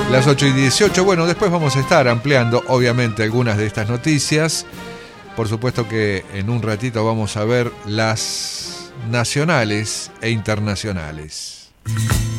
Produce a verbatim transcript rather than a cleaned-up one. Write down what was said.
Las ocho y dieciocho. Bueno, después vamos a estar ampliando, obviamente, algunas de estas noticias. Por supuesto que en un ratito vamos a ver las nacionales e internacionales.